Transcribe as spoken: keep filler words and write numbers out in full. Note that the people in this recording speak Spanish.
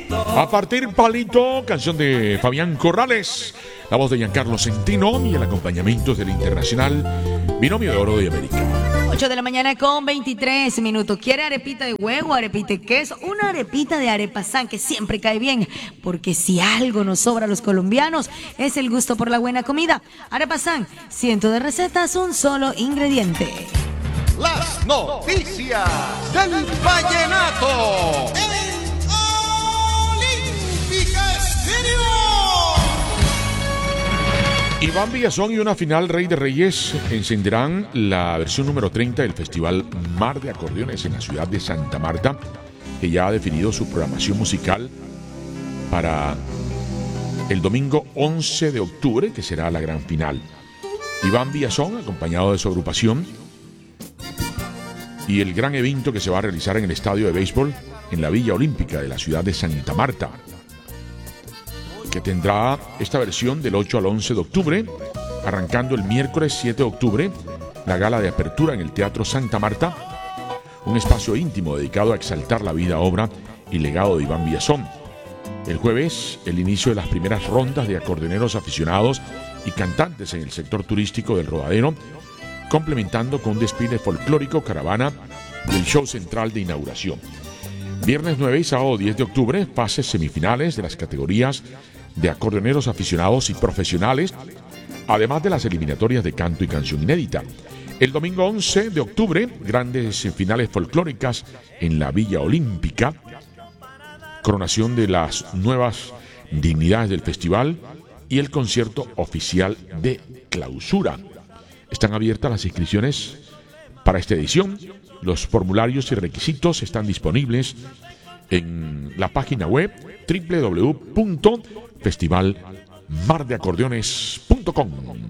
A partir palito, canción de Fabián Corrales, la voz de Giancarlo Centino y el acompañamiento del internacional Binomio de Oro de América. ocho de la mañana con veintitrés minutos. ¿Quiere arepita de huevo, arepita de queso? Una arepita de arepasán que siempre cae bien, porque si algo nos sobra a los colombianos es el gusto por la buena comida. Arepasán, cientos de recetas, un solo ingrediente. Las noticias del vallenato. Iván Villazón y una final Rey de Reyes encenderán la versión número treinta del Festival Mar de Acordeones en la ciudad de Santa Marta, que ya ha definido su programación musical para el domingo once de octubre, que será la gran final. Iván Villazón, acompañado de su agrupación, y el gran evento que se va a realizar en el estadio de béisbol en la Villa Olímpica de la ciudad de Santa Marta, que tendrá esta versión del ocho al once de octubre, arrancando el miércoles siete de octubre, la gala de apertura en el Teatro Santa Marta, un espacio íntimo dedicado a exaltar la vida, obra y legado de Iván Villazón. El jueves, el inicio de las primeras rondas de acordeoneros aficionados y cantantes en el sector turístico del Rodadero, complementando con un desfile folclórico caravana del show central de inauguración. Viernes nueve y sábado diez de octubre, fases semifinales de las categorías de acordeoneros aficionados y profesionales, además de las eliminatorias de canto y canción inédita. El domingo once de octubre, grandes finales folclóricas en la Villa Olímpica, coronación de las nuevas dignidades del festival y el concierto oficial de clausura. Están abiertas las inscripciones para esta edición. Los formularios y requisitos están disponibles en la página web doble u doble u doble u punto festival mar de acordeones punto com.